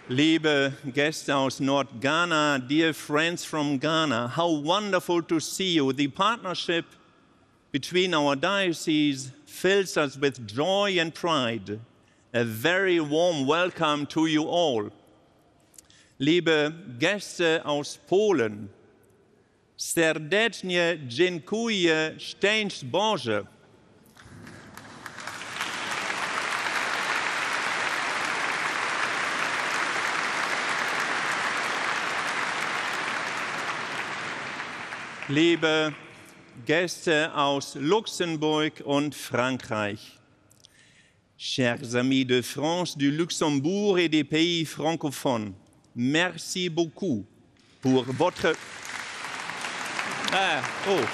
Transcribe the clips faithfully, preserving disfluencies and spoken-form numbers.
Liebe Gäste aus Nordghana, dear friends from Ghana, how wonderful to see you. The partnership between our diocese fills us with joy and pride. A very warm welcome to you all. Liebe Gäste aus Polen, serdecznie dziękuję, szczęść Boże. Liebe Gäste aus Luxemburg und Frankreich, chers amis de France, du Luxembourg et des pays francophones, merci beaucoup pour votre... Ah, oh.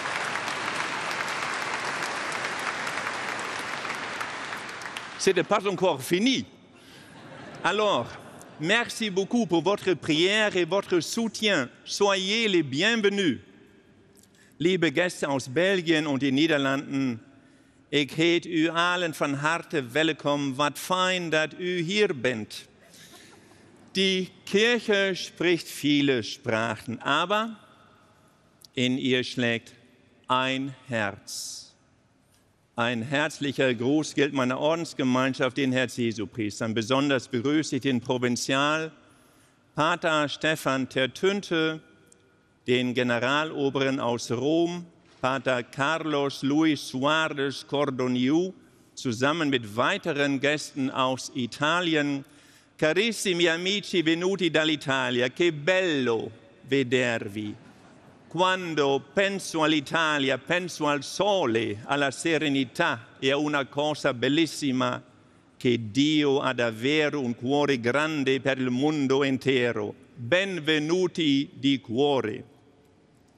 C'était pas encore fini. Alors, merci beaucoup pour votre prière et votre soutien. Soyez les bienvenus. Liebe Gäste aus Belgien und den Niederlanden, ik heet u allen van harte welkom. Wat fijn dat u hier bent. Die Kirche spricht viele Sprachen, aber in ihr schlägt ein Herz. Ein herzlicher Gruß gilt meiner Ordensgemeinschaft, den Herz-Jesu-Priestern. Besonders begrüße ich den Provinzial Pater Stefan Tertünte, den Generaloberen aus Rom, Pater Carlos Luis Suarez Cordoniu, zusammen mit weiteren Gästen aus Italien. Carissimi amici venuti dall'Italia, che bello vedervi. Quando penso all'Italia, penso al sole, alla serenità e a una cosa bellissima, che Dio ha davvero un cuore grande per il mondo intero. Benvenuti di cuore.